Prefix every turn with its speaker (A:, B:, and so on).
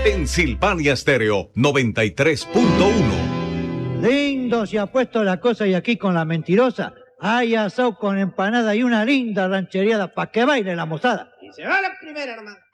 A: En Silvania Stereo 93.1.
B: Lindo se ha puesto la cosa y aquí con la mentirosa. Hay asado con empanada y una linda ranchereada para que baile la mozada.
C: Y se va la primera, hermano.